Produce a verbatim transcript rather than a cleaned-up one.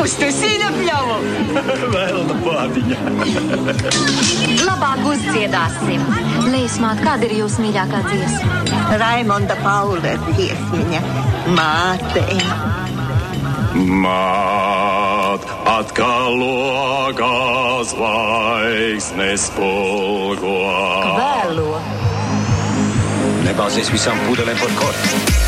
Uztaisīja pļavu. Vēlna pātiņa. Labāk uzdziedāsim. Leismāt, kāda ir jūsu mīļākā dziesma? Raimonda Paula dziesmiņa. Māte. Māt, atkal logā zvaigznes spulgo. Vēlo. Nebāzies visām pudelēm par korķi.